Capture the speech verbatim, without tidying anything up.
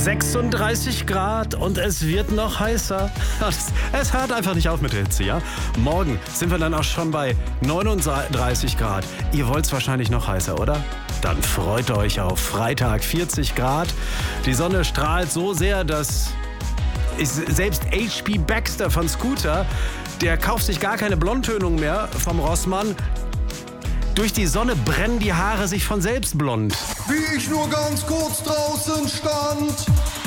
sechsunddreißig Grad und es wird noch heißer. Es, es hört einfach nicht auf mit der Hitze, ja? Morgen sind wir dann auch schon bei neununddreißig Grad. Ihr wollt es wahrscheinlich noch heißer, oder? Dann freut euch auf Freitag vierzig Grad. Die Sonne strahlt so sehr, dass ich, selbst H P Baxter von Scooter, der kauft sich gar keine Blondtönung mehr vom Rossmann. Durch die Sonne brennen die Haare sich von selbst blond. Wie ich nur ganz kurz draußen stand